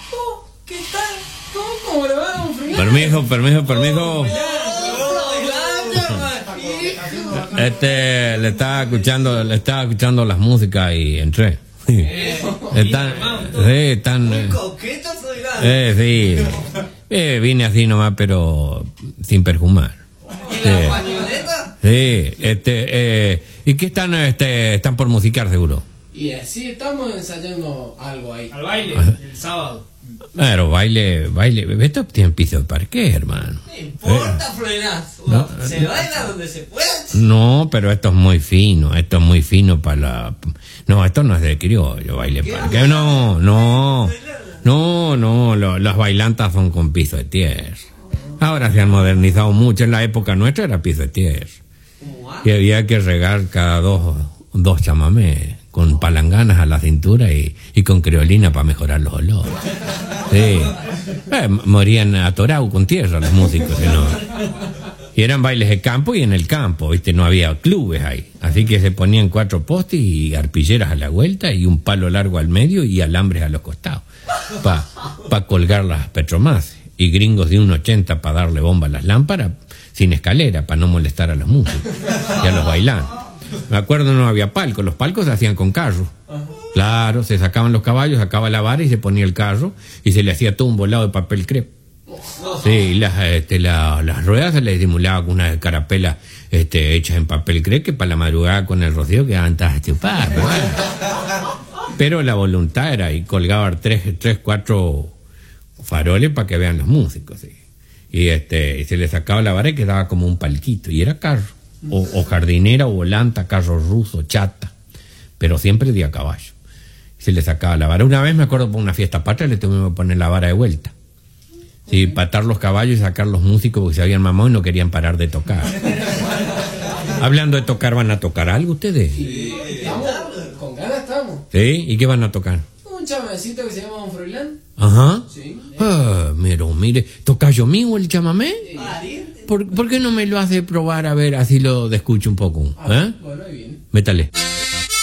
Oh, ¿qué tal? ¿Cómo le va, don Froilán? Permiso. Le estaba escuchando las músicas y entré. Están. Muy coqueto, Froilán. Sí. Vine así nomás, pero sin perfumar. ¿Y la pañoleta? Sí, ¿y qué están por musicar seguro? Y así estamos ensayando algo ahí. Al baile, el sábado. Pero baile, esto tiene piso de parqué, hermano. No importa, Froilán. No, Se baila donde se pueda. No, pero esto es muy fino para la... No, esto no es de criollo, baile parqué. No, las bailantas son con piso de tierra. Ahora se han modernizado mucho, en la época nuestra era piso de tierra. Y había que regar cada dos chamamés, con palanganas a la cintura y con creolina para mejorar los olores. Sí. Morían atorados con tierra los músicos, ¿no? Y eran bailes de campo y en el campo, ¿viste? No había clubes ahí. Así que se ponían 4 postes y arpilleras a la vuelta y un palo largo al medio y alambres a los costados. Pa colgar las petromases. Y gringos de 1,80 para darle bomba a las lámparas sin escalera, para no molestar a los músicos y a los bailantes. Me acuerdo, no había palcos, los palcos se hacían con carros. Claro, se sacaban los caballos, sacaba la vara y se ponía el carro y se le hacía todo un volado de papel crepe. Sí, las ruedas se les simulaba con una carapela hechas en papel crepe que para la madrugada con el rocío quedaban todas chupadas. Pero la voluntad era y colgaban 4 faroles para que vean los músicos. ¿Sí? Y se le sacaba la vara y quedaba como un palquito y era carro. O jardinera o volanta, carro ruso, chata, pero siempre de a caballo. Se le sacaba la vara. Una vez me acuerdo por una fiesta patria le tuvimos que poner la vara de vuelta. Sí, patar los caballos y sacar los músicos porque se habían mamado y no querían parar de tocar. Hablando de tocar, ¿van a tocar algo ustedes? Sí, con ganas estamos. ¿Sí? ¿Y qué van a tocar? Un chamamecito que se llama Don Froilán. Ajá. Sí. Mire, ¿toca yo mismo el chamamé? ¿Por qué no me lo hace probar a ver, así lo escucho un poco? Bueno, ahí viene. Métale.